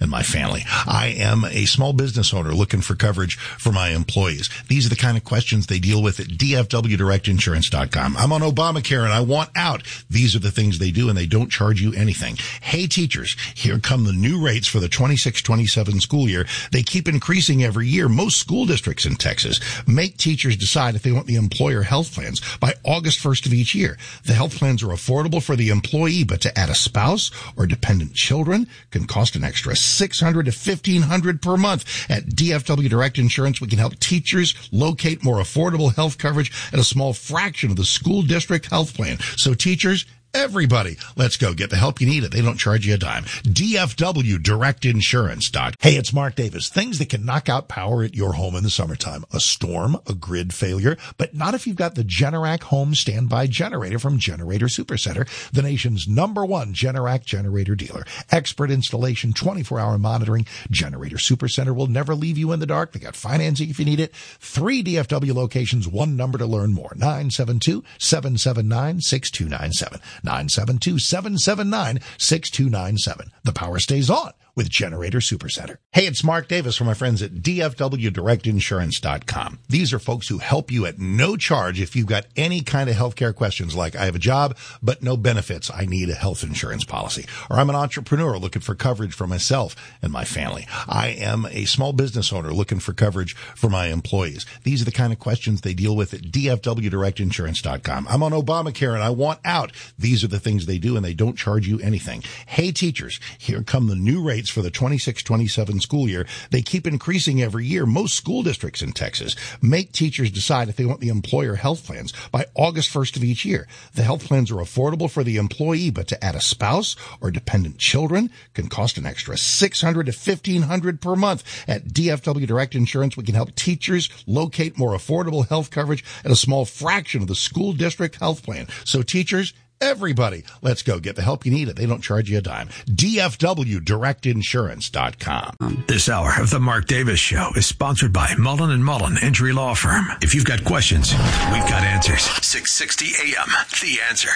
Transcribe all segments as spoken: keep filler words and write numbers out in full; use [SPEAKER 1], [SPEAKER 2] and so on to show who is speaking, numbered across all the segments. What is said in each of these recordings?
[SPEAKER 1] and my family. I am a small business owner looking for coverage for my employees. These are the kind of questions they deal with at D F W direct insurance dot com. I'm on Obamacare and I want out. These are the things they do, and they don't charge you anything. Hey, teachers, here come the new rates for the twenty-six twenty-seven school year. They keep increasing every year. Most school districts in Texas make teachers decide if they want the employer health plans by August first of each year. The health plans are affordable for the employee, but to add a spouse or dependent children can cost an extra six hundred dollars to fifteen hundred dollars per month. At D F W Direct Insurance, we can help teachers locate more affordable health coverage at a small fraction of the school district health plan. So teachers, everybody, let's go get the help you need. It. They don't charge you a dime. D F W direct insurance dot com. Hey, it's Mark Davis. Things that can knock out power at your home in the summertime. A storm, a grid failure, but not if you've got the Generac home standby generator from Generator Supercenter, the nation's number one Generac generator dealer. Expert installation, twenty-four hour monitoring. Generator Supercenter will never leave you in the dark. They got financing if you need it. Three D F W locations, one number to learn more. nine seven two, seven seven nine, six two nine seven. nine seven two, seven seven nine, six two nine seven. The power stays on with Generator Supercenter. Hey, it's Mark Davis from my friends at D F W direct insurance dot com. These are folks who help you at no charge if you've got any kind of healthcare questions like I have a job but no benefits. I need a health insurance policy. Or I'm an entrepreneur looking for coverage for myself and my family. I am a small business owner looking for coverage for my employees. These are the kind of questions they deal with at D F W direct insurance dot com. I'm on Obamacare and I want out. These are the things they do, and they don't charge you anything. Hey, teachers, here come the new rates for the twenty-six twenty-seven school year. They keep increasing every year. Most school districts in Texas make teachers decide if they want the employer health plans by August first of each year. The health plans are affordable for the employee, but to add a spouse or dependent children can cost an extra six hundred dollars to fifteen hundred dollars per month. At D F W Direct Insurance, we can help teachers locate more affordable health coverage at a small fraction of the school district health plan. So teachers, everybody, let's go get the help you need. It. They don't charge you a dime. D F W direct insurance dot com.
[SPEAKER 2] This hour of the Mark Davis Show is sponsored by Mullen and Mullen Injury Law Firm. If you've got questions, we've got answers. six sixty A M, The Answer.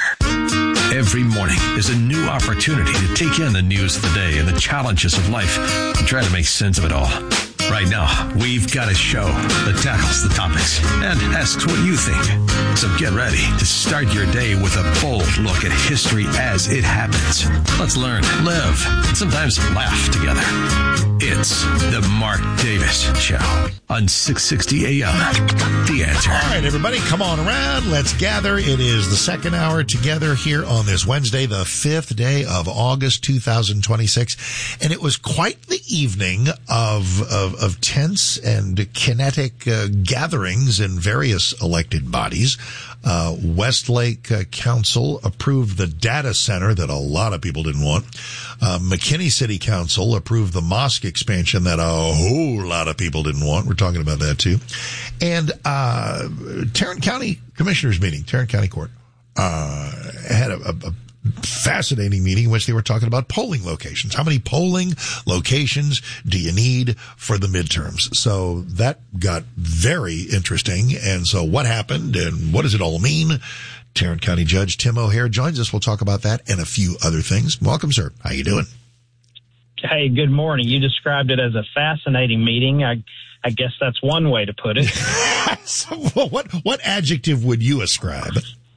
[SPEAKER 2] Every morning is a new opportunity to take in the news of the day and the challenges of life and try to make sense of it all. Right now, we've got a show that tackles the topics and asks what you think. So get ready to start your day with a bold look at history as it happens. Let's learn, live, and sometimes laugh together. It's the Mark Davis Show on six sixty A M. The Answer.
[SPEAKER 1] All right, everybody, come on around. Let's gather. It is the second hour together here on this Wednesday, the fifth day of August, two thousand twenty-six. And it was quite the evening of, of, of tense and kinetic uh, gatherings in various elected bodies. Uh, Westlake uh, Council approved the data center that a lot of people didn't want. Uh, McKinney City Council approved the mosque expansion that a whole lot of people didn't want. We're talking about that too. And, uh, Tarrant County Commissioners meeting, Tarrant County Court, uh, had a, a, a fascinating meeting in which they were talking about polling locations. How many polling locations do you need for the midterms? So that got very interesting. And so what happened and what does it all mean? Tarrant County Judge Tim O'Hare joins us. We'll talk about that and a few other things. Welcome, sir. How you doing?
[SPEAKER 3] Hey, good morning. You described it as a fascinating meeting. I I guess that's one way to put it.
[SPEAKER 1] So what what adjective would you ascribe?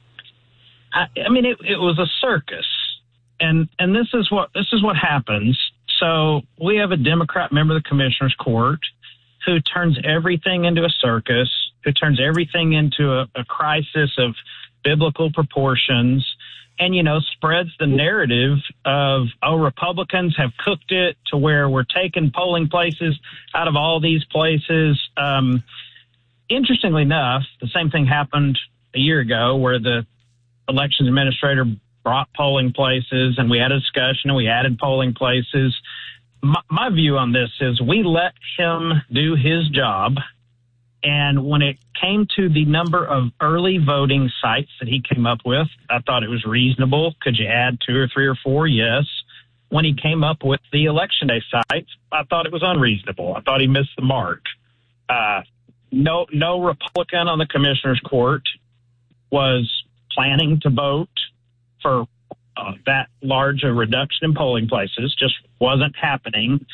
[SPEAKER 3] I, I mean, it, it was a circus, and and this is what this is what happens. So we have a Democrat member of the Commissioners Court who turns everything into a circus, who turns everything into a, a crisis of biblical proportions, and, you know, spreads the narrative of, oh, Republicans have cooked it to where we're taking polling places out of all these places. Um, interestingly enough, the same thing happened a year ago where the elections administrator brought polling places and we had a discussion and we added polling places. My, my view on this is we let him do his job. And when it came to the number of early voting sites that he came up with, I thought it was reasonable. Could you add two or three or four? Yes. When he came up with the election day sites, I thought it was unreasonable. I thought he missed the mark. Uh, no, no Republican on the Commissioners Court was planning to vote for uh, that large a reduction in polling places. Just wasn't happening.